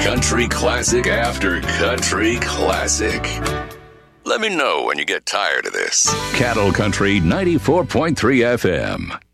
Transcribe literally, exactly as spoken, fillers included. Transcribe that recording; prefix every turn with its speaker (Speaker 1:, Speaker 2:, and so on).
Speaker 1: Country classic after country classic. Let me know when you get tired of this. Cattle Country ninety-four point three F M.